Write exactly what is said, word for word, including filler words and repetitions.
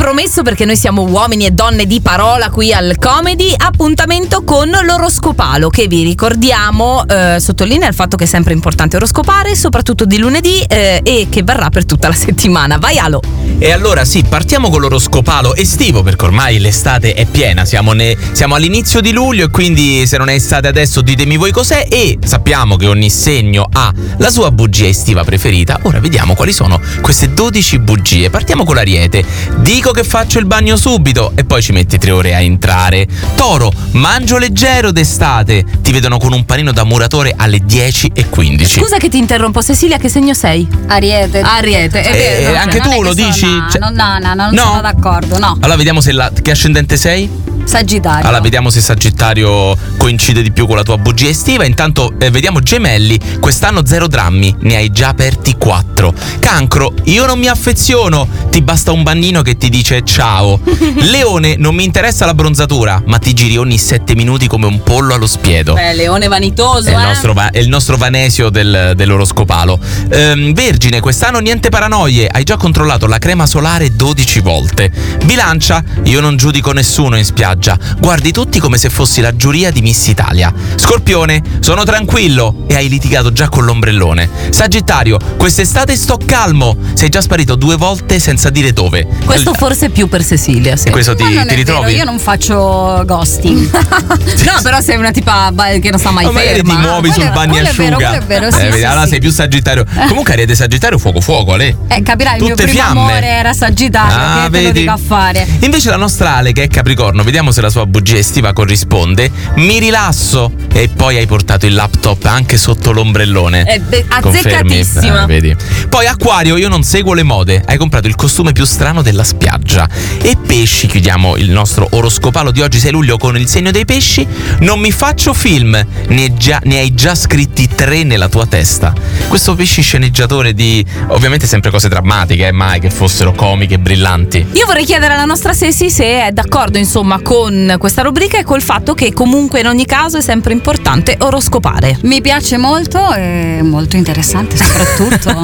promesso, perché noi siamo uomini e donne di parola qui al Comedy, appuntamento con l'oroscopalo, che vi ricordiamo eh, sottolinea il fatto che è sempre importante oroscopare, soprattutto di lunedì, eh, e che varrà per tutta la settimana. Vai Alo! E allora sì, partiamo con l'oroscopalo estivo, perché ormai l'estate è piena, siamo, ne, siamo all'inizio di luglio, e quindi se non è estate adesso ditemi voi cos'è. E sappiamo che ogni segno ha la sua bugia estiva preferita. Ora vediamo quali sono queste dodici bugie. Partiamo con l'Ariete. Dico che faccio il bagno subito e poi ci metti tre ore a entrare. Toro, mangio leggero d'estate. Ti vedono con un panino da muratore alle dieci e quindici. Scusa che ti interrompo, Cecilia, che segno sei? Ariete. Ariete, è Eh, vero. anche Non è tu che lo sono dici? una- Cioè- non, no, no, non No? sono d'accordo, no. Allora vediamo se la, che ascendente sei? Sagittario. Allora vediamo se Sagittario coincide di più con la tua bugia estiva. Intanto eh, vediamo Gemelli. Quest'anno zero drammi, ne hai già aperti quattro. Cancro, io non mi affeziono, ti basta un bannino che ti dice ciao. Leone, non mi interessa la bronzatura, ma ti giri ogni sette minuti come un pollo allo spiedo. Beh, leone vanitoso, È il, eh. nostro, va- è il nostro Vanesio del, dell'oroscopalo. Ehm, Vergine, quest'anno niente paranoie, hai già controllato la crema solare dodici volte. Bilancia, io non giudico nessuno in spiaggia, guardi tutti come se fossi la giuria di Miss Italia. Scorpione, sono tranquillo e hai litigato già con l'ombrellone. Sagittario, quest'estate sto calmo, sei già sparito due volte senza dire dove. Questo Eh, forse più per Cecilia, sì. e questo ti, Ma non ti è ritrovi? vero, io non faccio ghosting. No, però sei una tipa ba- che non sta mai Ma magari ti ferma. muovi quello sul è- quello è bagnasciuga. vero, quello è vero, sì, Eh, sì, vedi, allora sì. sei più Sagittario. Comunque Ariete Sagittario fuoco fuoco, Ale. Eh, capirai, il mio Tutte primo fiamme. amore era Sagittario, Ah, che te lo vedi? dico a fare. Invece la nostra Ale, che è Capricorno, vediamo se la sua bugia estiva corrisponde. Mi rilasso. E poi hai portato il laptop anche sotto l'ombrellone. È be- Confermi? azzeccatissima. Eh, vedi. Poi Acquario, io non seguo le mode. Hai comprato il costume più strano della spiaggia. E Pesci, chiudiamo il nostro oroscopalo di oggi sei luglio con il segno dei pesci. Non mi faccio film, ne, è già- ne hai già scritti tre nella tua testa. Questo pesci sceneggiatore di, ovviamente sempre cose drammatiche, eh, mai che fossero comiche e brillanti. Io vorrei chiedere alla nostra Ceci se è d'accordo, insomma, con questa rubrica e col fatto che comunque in ogni caso è sempre importante oroscopare. Mi piace molto e molto interessante soprattutto.